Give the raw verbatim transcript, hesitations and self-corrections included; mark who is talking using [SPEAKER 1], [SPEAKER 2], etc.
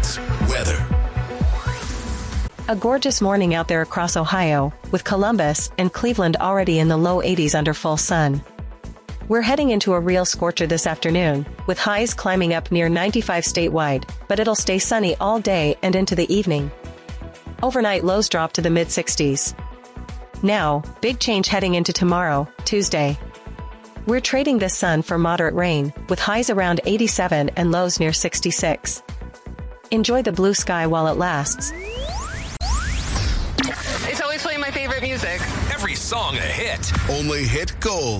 [SPEAKER 1] Hits weather.
[SPEAKER 2] A gorgeous morning out there across Ohio, with Columbus and Cleveland already in the low eighties under full sun. We're heading into a real scorcher this afternoon, with highs climbing up near ninety-five statewide, but it'll stay sunny all day and into the evening. Overnight lows drop to the mid-sixties. Now, big change heading into tomorrow, Tuesday. We're trading this sun for moderate rain, with highs around eighty-seven and lows near sixty-six. Enjoy the blue sky while it lasts.
[SPEAKER 3] It's always playing my favorite music.
[SPEAKER 1] Every song a hit. Only Hit Gold.